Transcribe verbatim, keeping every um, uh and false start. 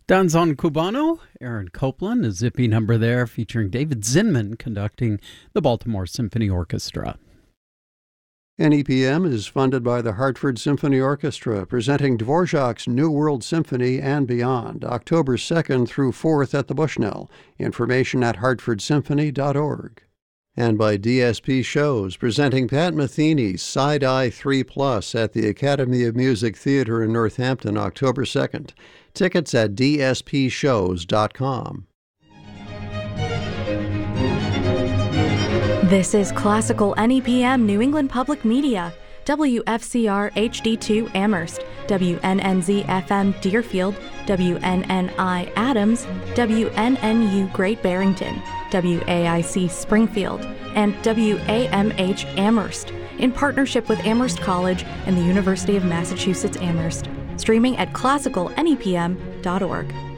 Danzon Cubano, Aaron Copland, a zippy number there featuring David Zinman conducting the Baltimore Symphony Orchestra. N E P M is funded by the Hartford Symphony Orchestra, presenting Dvorak's New World Symphony and Beyond, October second through fourth at the Bushnell. Information at hartford symphony dot org. And by D S P Shows, presenting Pat Metheny's Side-Eye three plus at the Academy of Music Theater in Northampton, October second. Tickets at d s p shows dot com. This is Classical N E P M New England Public Media, W F C R H D two Amherst, W N N Z F M Deerfield, W N N I Adams, W N N U Great Barrington, W A I C Springfield, and W A M H Amherst, in partnership with Amherst College and the University of Massachusetts Amherst. Streaming at classical N E P M dot org.